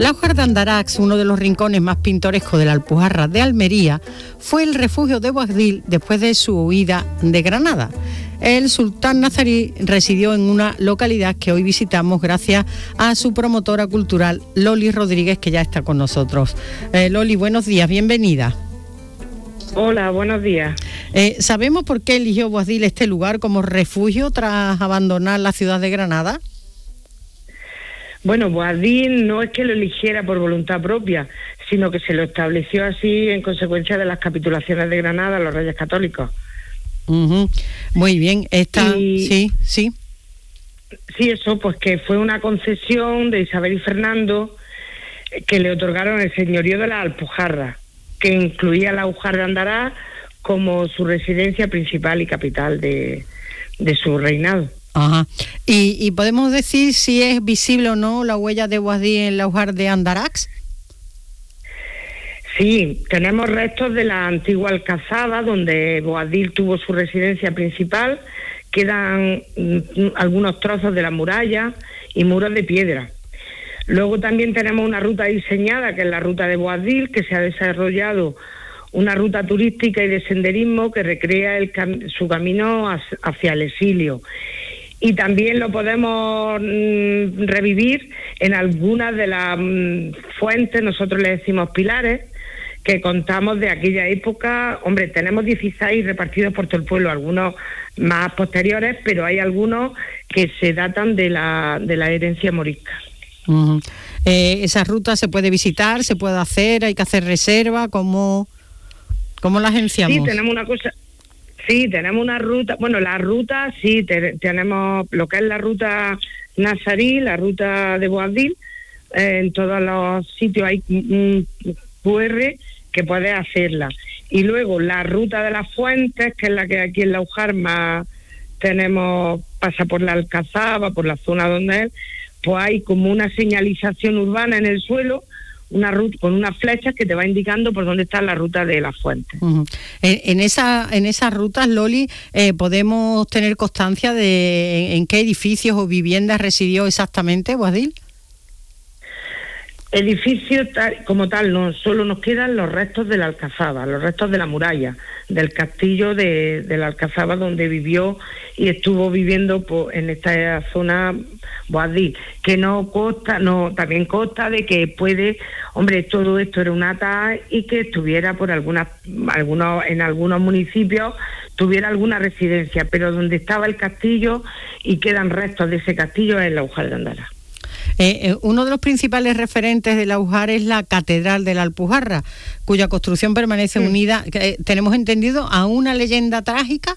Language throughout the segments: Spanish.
Laujar de Andarax, uno de los rincones más pintorescos de la Alpujarra de Almería, fue el refugio de Boabdil después de su huida de Granada. El sultán nazarí residió en una localidad que hoy visitamos gracias a su promotora cultural, Loli Rodríguez, que ya está con nosotros. Loli, buenos días, bienvenida. Hola, buenos días. ¿Sabemos por qué eligió Boabdil este lugar como refugio tras abandonar la ciudad de Granada? Bueno, Boabdil no es que lo eligiera por voluntad propia, sino que se lo estableció así en consecuencia de las capitulaciones de Granada a los Reyes Católicos. Uh-huh. Muy bien, sí. Sí, eso, pues que fue una concesión de Isabel y Fernando que le otorgaron el señorío de la Alpujarra, que incluía la Alpujarra de Andarax como su residencia principal y capital de su reinado. Ajá. ¿Y podemos decir si es visible o no la huella de Boabdil en la Alpujarra de Andarax? Sí, tenemos restos de la antigua alcazaba donde Boabdil tuvo su residencia principal. Quedan algunos trozos de la muralla y muros de piedra. Luego también tenemos una ruta diseñada, que es la ruta de Boabdil, que se ha desarrollado una ruta turística y de senderismo que recrea su camino hacia el exilio. Y también lo podemos revivir en algunas de las fuentes, nosotros le decimos pilares, que contamos de aquella época. Hombre, tenemos 16 repartidos por todo el pueblo, algunos más posteriores, pero hay algunos que se datan de la herencia morisca. Uh-huh. ¿Esa ruta se puede visitar, se puede hacer, hay que hacer reserva? ¿Cómo la agenciamos? Sí, tenemos una cosa... Sí, tenemos una ruta, bueno, la ruta, sí, tenemos lo que es la ruta nazarí, la ruta de Boabdil, en todos los sitios hay un QR que puede hacerla. Y luego la ruta de las fuentes, que es la que aquí en la Alpujarra tenemos, pasa por la alcazaba, por la zona donde es, pues hay como una señalización urbana en el suelo, una ruta con unas flechas que te va indicando por dónde está la ruta de las fuentes. Uh-huh. En esas rutas, Loli, ¿podemos tener constancia de en qué edificios o viviendas residió exactamente Boabdil? Edificios como tal, no, solo nos quedan los restos de la alcazaba, los restos de la muralla, del castillo de la alcazaba donde vivió y estuvo viviendo en esta zona Boabdil, que también consta de que todo esto era una ata y que estuviera por en algunos municipios tuviera alguna residencia, pero donde estaba el castillo y quedan restos de ese castillo es la Alpujarra de Andarax. Uno de los principales referentes de la Alpujarra es la Catedral de la Alpujarra, cuya construcción permanece unida, tenemos entendido, a una leyenda trágica.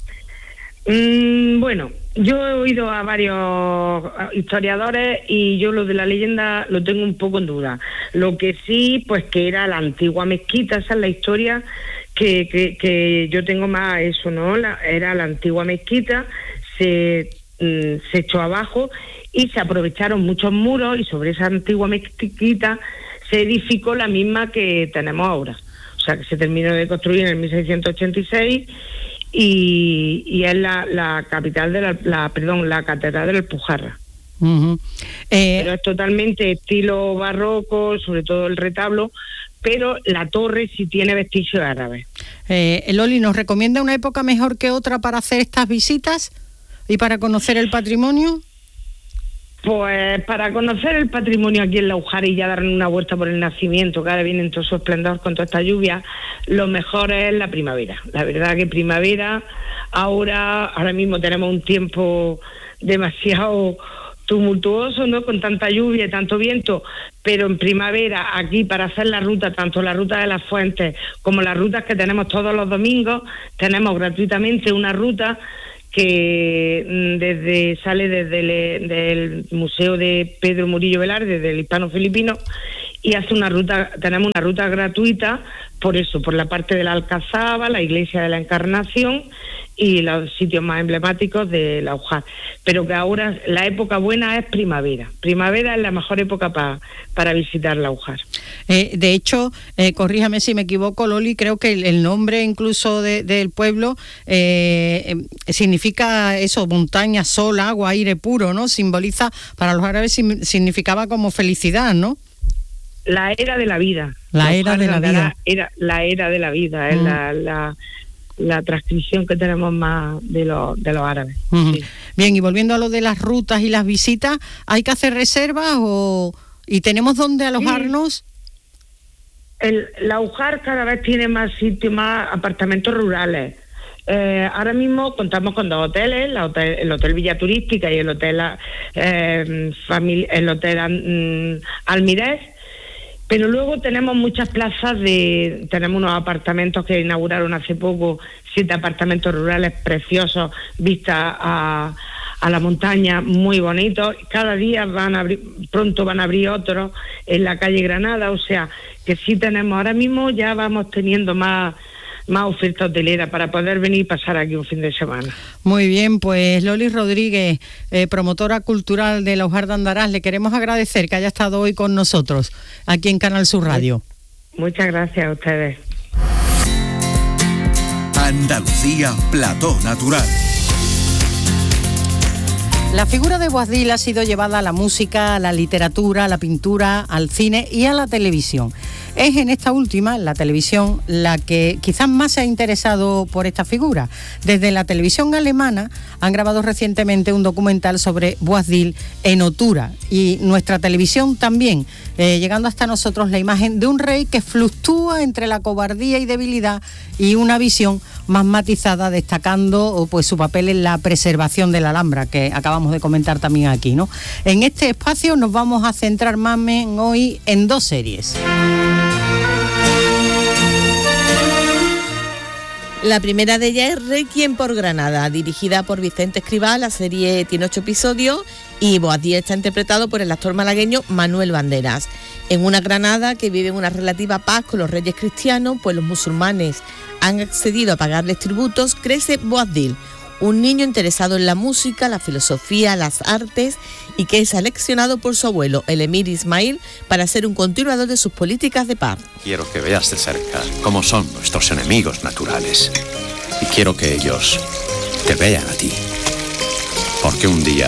Bueno, yo he oído a varios historiadores y yo lo de la leyenda lo tengo un poco en duda. Lo que sí, pues que era la antigua mezquita, esa es la historia que yo tengo más eso, ¿no? Era la antigua mezquita, se echó abajo y se aprovecharon muchos muros y sobre esa antigua mezquita se edificó la misma que tenemos ahora. O sea, que se terminó de construir en el 1686 y es la capital de la catedral de la Alpujarra. Uh-huh. Pero es totalmente estilo barroco, sobre todo el retablo, pero la torre sí tiene vestigios árabes. Loli, ¿nos recomienda una época mejor que otra para hacer estas visitas y para conocer el patrimonio? Pues para conocer el patrimonio aquí en la Alpujarra y ya darle una vuelta por el nacimiento, que ahora viene en todo su esplendor con toda esta lluvia, lo mejor es la primavera. La verdad que primavera, ahora mismo tenemos un tiempo demasiado tumultuoso, ¿no? Con tanta lluvia y tanto viento, pero en primavera aquí para hacer la ruta, tanto la ruta de las fuentes como las rutas que tenemos todos los domingos, tenemos gratuitamente una ruta que sale del Museo de Pedro Murillo Velarde, del Hispano-Filipino, y tenemos una ruta gratuita, por la parte de la Alcazaba, la Iglesia de la Encarnación y los sitios más emblemáticos de la Alpujarra. Pero que ahora la época buena es primavera. Primavera es la mejor época para visitar la Alpujarra. De hecho, corríjame si me equivoco, Loli, creo que el nombre incluso del pueblo significa eso, montaña, sol, agua, aire puro, ¿no? Simboliza, para los árabes significaba como felicidad, ¿no? La era de la vida. La era de la vida. Era la era de la vida, es la transcripción que tenemos más de los árabes. Sí. Bien, y volviendo a lo de las rutas y las visitas, ¿hay que hacer reservas y tenemos dónde alojarnos? La UJAR cada vez tiene más sitios, más apartamentos rurales. Ahora mismo contamos con 2 hoteles, el Hotel Villa Turística y el Hotel Almirez, pero luego tenemos muchas plazas tenemos unos apartamentos que inauguraron hace poco, 7 apartamentos rurales preciosos, vistas a la montaña, muy bonitos. Cada día pronto van a abrir otros en la calle Granada, o sea que sí tenemos, ahora mismo ya vamos teniendo más oferta hotelera para poder venir y pasar aquí un fin de semana. Muy bien, pues Loli Rodríguez, promotora cultural de la UJAR de Andarás, le queremos agradecer que haya estado hoy con nosotros aquí en Canal Sur Radio. Muchas gracias a ustedes. Andalucía, plató natural. La figura de Boabdil ha sido llevada a la música, a la literatura, a la pintura, al cine y a la televisión. Es en esta última, la televisión, la que quizás más se ha interesado por esta figura. Desde la televisión alemana han grabado recientemente un documental sobre Boabdil en Otura, y nuestra televisión también, llegando hasta nosotros la imagen de un rey que fluctúa entre la cobardía y debilidad y una visión más matizada, destacando pues su papel en la preservación de la Alhambra, que acabamos de comentar también aquí, ¿no? En este espacio nos vamos a centrar más hoy en 2 series. La primera de ellas es Requiem por Granada, dirigida por Vicente Escrivá. La serie tiene 8 episodios y Boabdil está interpretado por el actor malagueño Manuel Banderas. En una Granada que vive en una relativa paz con los reyes cristianos, pues los musulmanes han accedido a pagarles tributos, crece Boabdil, un niño interesado en la música, la filosofía, las artes, y que es seleccionado por su abuelo, el emir Ismail, para ser un continuador de sus políticas de paz. Quiero que veas de cerca cómo son nuestros enemigos naturales, y quiero que ellos te vean a ti, porque un día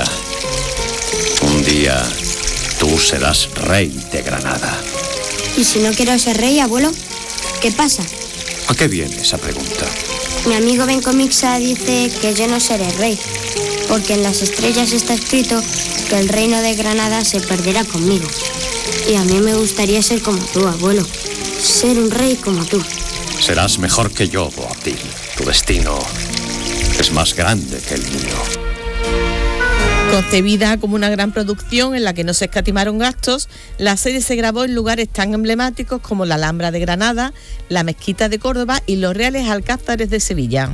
tú serás rey de Granada. ¿Y si no quiero ser rey, abuelo? ¿Qué pasa? ¿A qué viene esa pregunta? Mi amigo Bencomixa dice que yo no seré rey, porque en las estrellas está escrito que el reino de Granada se perderá conmigo. Y a mí me gustaría ser como tú, abuelo. Ser un rey como tú. Serás mejor que yo, Boabdil. Tu destino es más grande que el mío. Concebida como una gran producción en la que no se escatimaron gastos, la serie se grabó en lugares tan emblemáticos como la Alhambra de Granada, la Mezquita de Córdoba y los Reales Alcázares de Sevilla.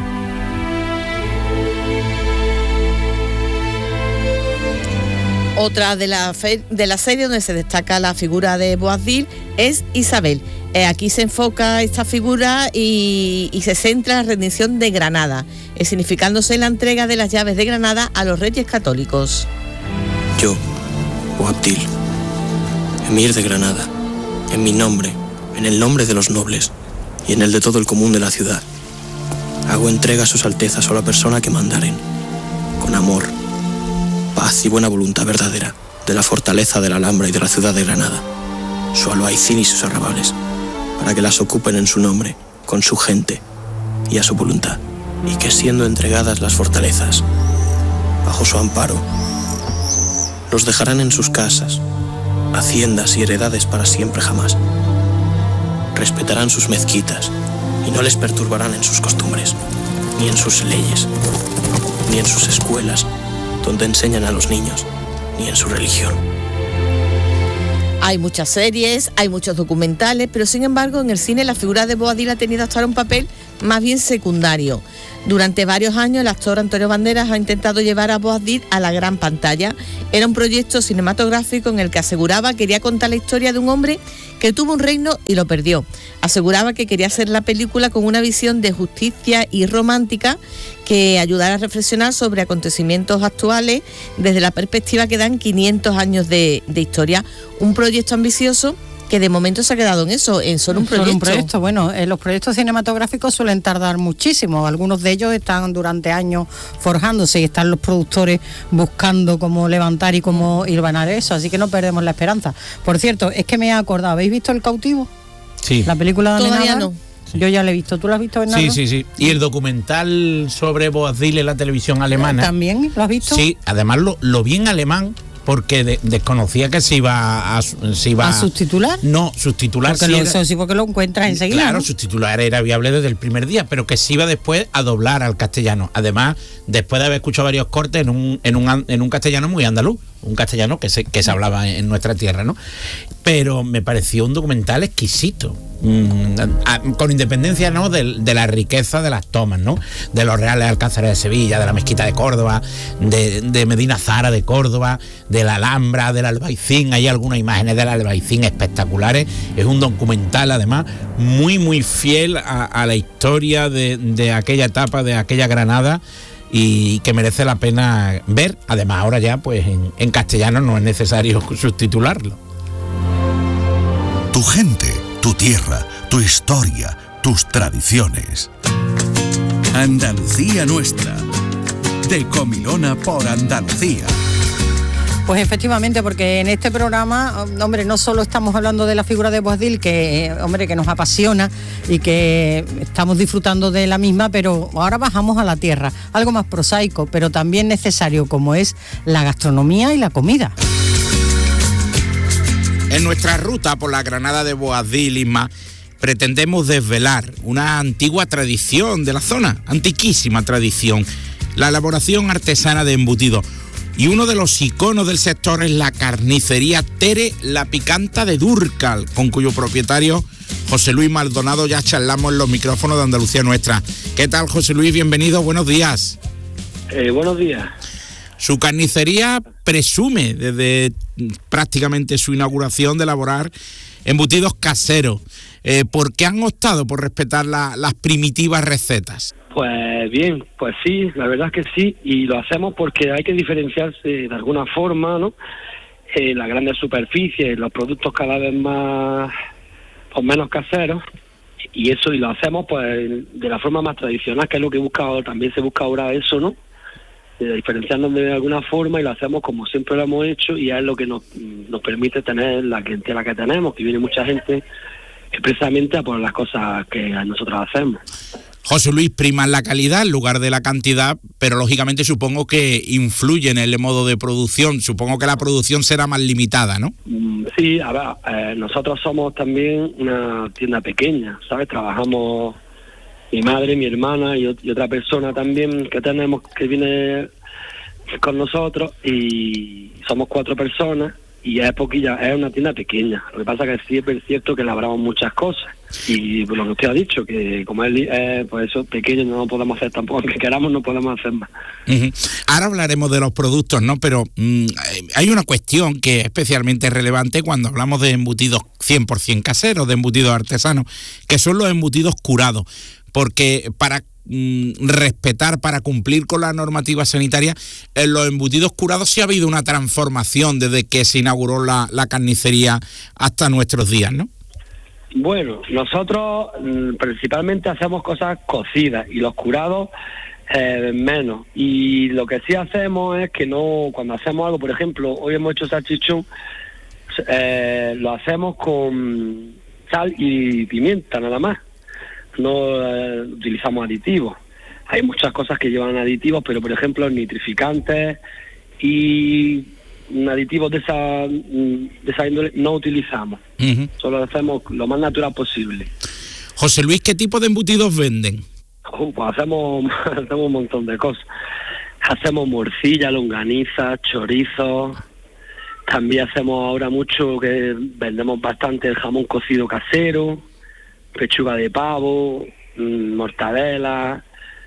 Otra de la serie donde se destaca la figura de Boabdil es Isabel. Aquí se enfoca esta figura y se centra en la rendición de Granada, significándose la entrega de las llaves de Granada a los reyes católicos. Yo, Boabdil, emir de Granada, en mi nombre, en el nombre de los nobles y en el de todo el común de la ciudad, hago entrega a sus altezas o a la persona que mandaren, con amor, paz y buena voluntad verdadera, de la fortaleza de la Alhambra y de la ciudad de Granada, su albaicín y sus arrabales, para que las ocupen en su nombre, con su gente y a su voluntad, y que siendo entregadas las fortalezas, bajo su amparo, los dejarán en sus casas, haciendas y heredades para siempre jamás. Respetarán sus mezquitas y no les perturbarán en sus costumbres, ni en sus leyes, ni en sus escuelas, donde enseñan a los niños, ni en su religión. Hay muchas series, hay muchos documentales, pero sin embargo en el cine la figura de Boabdil ha tenido hasta ahora un papel más bien secundario. Durante varios años el actor Antonio Banderas ha intentado llevar a Boabdil a la gran pantalla. Era un proyecto cinematográfico en el que aseguraba que quería contar la historia de un hombre que tuvo un reino y lo perdió. Aseguraba que quería hacer la película con una visión de justicia y romántica que ayudara a reflexionar sobre acontecimientos actuales desde la perspectiva que dan 500 años de historia. Un proyecto ambicioso que de momento se ha quedado en eso, en solo un proyecto. Bueno, los proyectos cinematográficos suelen tardar muchísimo, algunos de ellos están durante años forjándose y están los productores buscando cómo levantar y cómo hilvanar eso, así que no perdemos la esperanza. Por cierto, es que me he acordado, ¿habéis visto El cautivo? Sí. La película de Todavía Amenábar. no. Yo ya la he visto. ¿Tú la has visto, Bernardo? Sí. Y el documental sobre Boabdil en la televisión alemana. ¿También lo has visto? Sí, además lo vi en alemán porque desconocía que se iba a subtitular. No, subtitular porque sí porque lo encuentras enseguida. Claro, ¿no? subtitular era viable desde el primer día, pero que se iba después a doblar al castellano. Además, después de haber escuchado varios cortes en un castellano muy andaluz, un castellano que se hablaba en nuestra tierra, ¿no? Pero me pareció un documental exquisito. Con independencia, ¿no?, de la riqueza de las tomas, ¿no?, de los reales alcázares de Sevilla, de la mezquita de Córdoba, de Medina Zara de Córdoba, de la Alhambra, del Albaicín. Hay algunas imágenes del Albaicín espectaculares. Es un documental, además, muy muy fiel a la historia de aquella etapa, de aquella Granada, y que merece la pena ver. Además, ahora ya pues en castellano no es necesario subtitularlo. Tu gente, tu tierra, tu historia, tus tradiciones. Andalucía nuestra. De Comilona por Andalucía. Pues efectivamente, porque en este programa, hombre, no solo estamos hablando de la figura de Boabdil, que nos apasiona y que estamos disfrutando de la misma, pero ahora bajamos a la tierra, algo más prosaico, pero también necesario, como es la gastronomía y la comida. En nuestra ruta por la Granada de Boabdil, Isma, pretendemos desvelar una antigua tradición de la zona, antiquísima tradición, la elaboración artesana de embutidos. Y uno de los iconos del sector es la carnicería Tere La Picanta de Dúrcal, con cuyo propietario, José Luis Maldonado, ya charlamos en los micrófonos de Andalucía Nuestra. ¿Qué tal, José Luis? Bienvenido, buenos días. Buenos días. Su carnicería presume, desde prácticamente su inauguración, de elaborar embutidos caseros. ¿Por qué han optado por respetar las primitivas recetas? Pues bien, pues sí, la verdad es que sí, y lo hacemos porque hay que diferenciarse de alguna forma, ¿no? Las grandes superficies, los productos cada vez más, pues menos caseros, y lo hacemos pues de la forma más tradicional, que es lo que también se busca ahora eso, ¿no? De diferenciarnos de alguna forma, y lo hacemos como siempre lo hemos hecho, y es lo que nos permite tener la clientela que tenemos, que viene mucha gente expresamente a por las cosas que nosotros hacemos. José Luis, prima la calidad en lugar de la cantidad, pero lógicamente supongo que influye en el modo de producción. Supongo que la producción será más limitada, ¿no? Sí, a ver, nosotros somos también una tienda pequeña, ¿sabes? Trabajamos mi madre, mi hermana y otra persona también que tenemos, que viene con nosotros, y somos 4 personas. Y es poquilla, es una tienda pequeña. Lo que pasa es que siempre es cierto que elaboramos muchas cosas. Y por lo que usted ha dicho, que como es pues eso, pequeño, no podemos hacer tampoco, aunque queramos no podemos hacer más. Uh-huh. Ahora hablaremos de los productos, ¿no? Pero hay una cuestión que es especialmente relevante cuando hablamos de embutidos 100% caseros, de embutidos artesanos, que son los embutidos curados. Porque para respetar, para cumplir con la normativa sanitaria, en los embutidos curados sí ha habido una transformación desde que se inauguró la carnicería hasta nuestros días, ¿no? Bueno, nosotros principalmente hacemos cosas cocidas, y los curados menos. Y lo que sí hacemos es que no, cuando hacemos algo, por ejemplo, hoy hemos hecho salchichón, lo hacemos con sal y pimienta nada más. No utilizamos aditivos. Hay muchas cosas que llevan aditivos, pero por ejemplo nitrificantes y aditivos de esa índole no utilizamos. Uh-huh. Solo hacemos lo más natural posible. José Luis, ¿qué tipo de embutidos venden? Pues hacemos un montón de cosas. Hacemos morcilla, longaniza, chorizo. También hacemos ahora mucho, que vendemos bastante, el jamón cocido casero, pechuga de pavo, mortadela,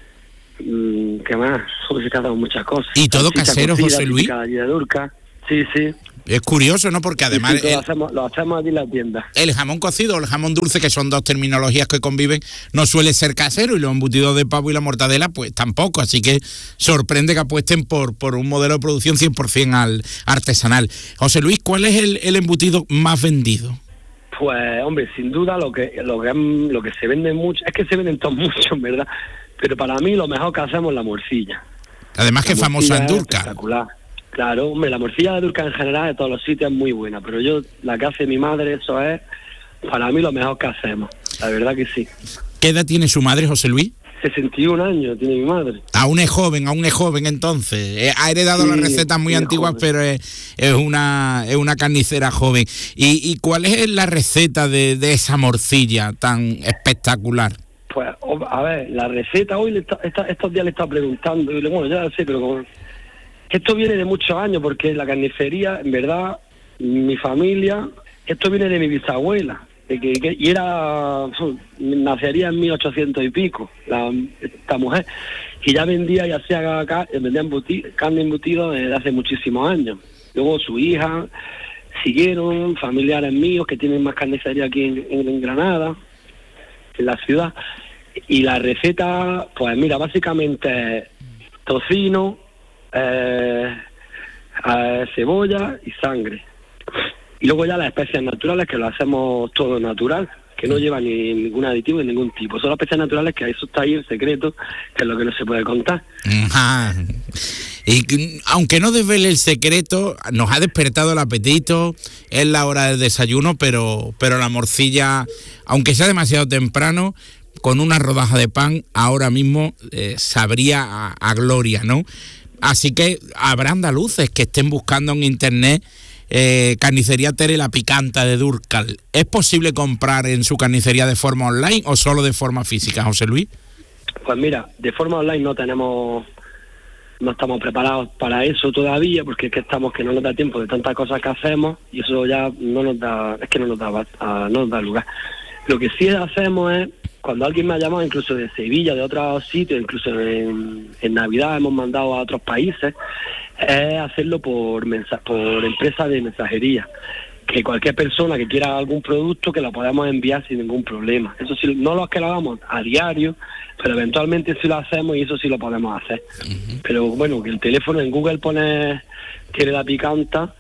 ¿qué más? Hacemos muchas cosas. ¿Y todo casero, José Luis? Sí, sí. Es curioso, ¿no? Porque además sí, lo hacemos aquí en la tienda. El jamón cocido o el jamón dulce, que son dos terminologías que conviven, no suele ser casero, y los embutidos de pavo y la mortadela pues tampoco, así que sorprende que apuesten por un modelo de producción 100% artesanal. José Luis, ¿cuál es el embutido más vendido? Pues, hombre, sin duda lo que se vende mucho, es que se venden todos mucho, en verdad, pero para mí lo mejor que hacemos es la morcilla. Además que es famosa en Dúrcal. Espectacular. Claro, hombre, la morcilla de Dúrcal en general de todos los sitios es muy buena, pero la que hace mi madre, eso es para mí lo mejor que hacemos, la verdad que sí. ¿Qué edad tiene su madre, José Luis? 61 años tiene mi madre. Aún es joven entonces. Ha heredado las recetas muy antiguas, joven. Pero es una carnicera joven. ¿Y cuál es la receta de esa morcilla tan espectacular? Pues, a ver, la receta hoy, estos días le estaba preguntando, y bueno, ya lo sé, pero esto viene de muchos años, porque la carnicería, en verdad, mi familia, esto viene de mi bisabuela. Y nacería en 1800 y pico esta mujer, y ya vendía y hacía carne embutida desde hace muchísimos años. Luego su hija siguieron, familiares míos que tienen más carnicería aquí en Granada, en la ciudad, y la receta, pues mira, básicamente es tocino, cebolla y sangre. Y luego ya las especias naturales, que lo hacemos todo natural, que no lleva ni ningún aditivo de ningún tipo. Son las especias naturales, que eso está ahí el secreto, que es lo que no se puede contar. Ajá. Y aunque no desvele el secreto, nos ha despertado el apetito, es la hora del desayuno, pero la morcilla, aunque sea demasiado temprano, con una rodaja de pan, ahora mismo sabría a gloria, ¿no? Así que habrá andaluces que estén buscando en internet Carnicería Tere La Picanta de Dúrcal. ¿Es posible comprar en su carnicería de forma online o solo de forma física, José Luis? Pues mira, de forma online no estamos preparados para eso todavía, porque es que no nos da tiempo de tantas cosas que hacemos, y eso ya no nos da lugar. Lo que sí hacemos es, cuando alguien me ha llamado incluso de Sevilla, de otros sitios, incluso en Navidad hemos mandado a otros países, es hacerlo por empresa de mensajería, que cualquier persona que quiera algún producto que lo podamos enviar sin ningún problema. Eso sí, no lo que lo hagamos a diario, pero eventualmente sí lo hacemos, y eso sí lo podemos hacer. Uh-huh. Pero bueno, que el teléfono en Google pone Tere La Picanta,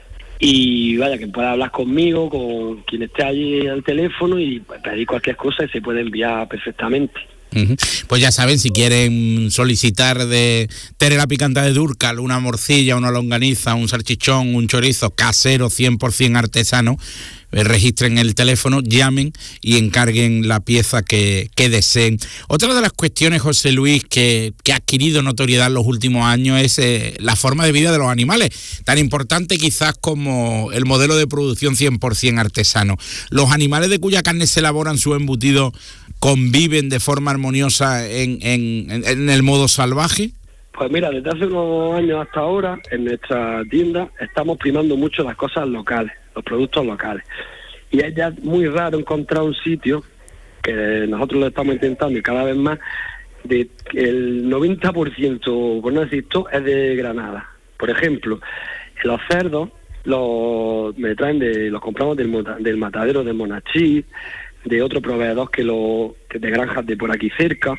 y vaya, que pueda hablar conmigo, con quien esté allí al teléfono, y pedir cualquier cosa y se puede enviar perfectamente. Pues ya saben, si quieren solicitar de Tere La Picanta de Dúrcal una morcilla, una longaniza, un salchichón, un chorizo casero 100% artesano, registren el teléfono, llamen y encarguen la pieza que deseen. Otra de las cuestiones, José Luis, que ha adquirido notoriedad en los últimos años es la forma de vida de los animales, tan importante quizás como el modelo de producción 100% artesano. Los animales de cuya carne se elaboran su embutido conviven de forma armoniosa en el modo salvaje. Pues mira, desde hace unos años hasta ahora, en nuestra tienda estamos primando mucho las cosas locales, los productos locales. Y es ya muy raro encontrar un sitio, que nosotros lo estamos intentando y cada vez más, de el 90%, por no decir todo, es de Granada. Por ejemplo, los cerdos los compramos del matadero de Monachí, de otro proveedor que de granjas de por aquí cerca,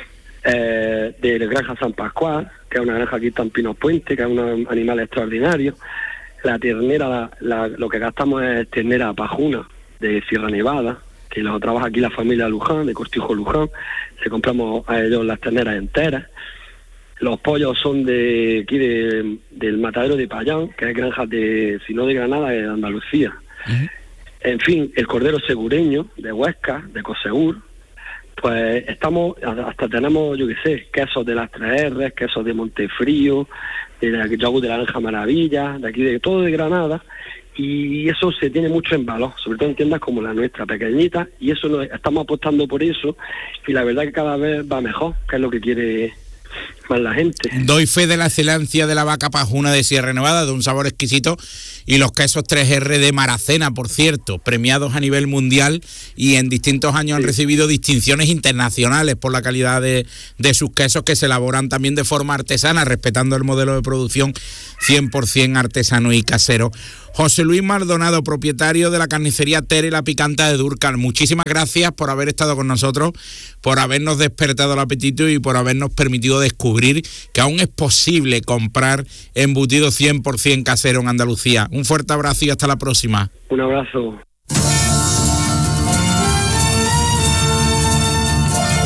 de la granja San Pascual, que es una granja aquí en Pinos Puente, que es un animal extraordinario. La ternera, lo que gastamos es ternera pajuna de Sierra Nevada, que lo trabaja aquí la familia Luján, de Cortijo Luján. Le compramos a ellos las terneras enteras. Los pollos son de aquí del matadero de Payán, que es granja si no de Granada, de Andalucía. Uh-huh. En fin, el cordero segureño de Huesca, de Cosegur. Pues hasta tenemos, yo qué sé, quesos de las 3R, quesos de Montefrío, de yogur de la Granja Maravilla, de aquí, de todo de Granada, y eso se tiene mucho en valor, sobre todo en tiendas como la nuestra, pequeñita, y eso estamos apostando por eso, y la verdad que cada vez va mejor, que es lo que quiere más la gente. Doy fe de la excelencia de la vaca pajuna de Sierra Nevada, de un sabor exquisito, y los quesos 3R de Maracena, por cierto, premiados a nivel mundial y en distintos años han recibido distinciones internacionales por la calidad de sus quesos, que se elaboran también de forma artesana, respetando el modelo de producción 100% artesano y casero. José Luis Maldonado, propietario de la carnicería Tere La Picanta de Dúrcal, muchísimas gracias por haber estado con nosotros, por habernos despertado el apetito y por habernos permitido descubrir que aún es posible comprar embutido 100% casero en Andalucía. Un fuerte abrazo y hasta la próxima. Un abrazo.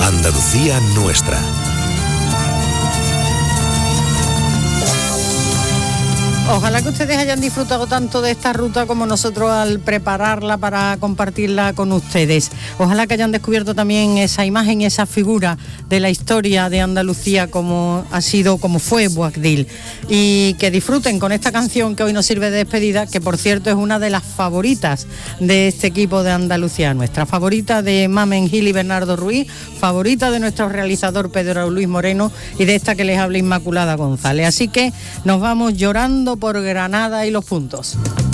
Andalucía nuestra. Ojalá que ustedes hayan disfrutado tanto de esta ruta como nosotros al prepararla para compartirla con ustedes. Ojalá que hayan descubierto también esa imagen, esa figura de la historia de Andalucía como fue Boabdil. Y que disfruten con esta canción que hoy nos sirve de despedida, que por cierto es una de las favoritas de este equipo de Andalucía nuestra. Favorita de Mamen Gil y Bernardo Ruiz, favorita de nuestro realizador Pedro Luis Moreno y de esta que les habla Inmaculada González. Así que nos vamos llorando por Granada y los puntos.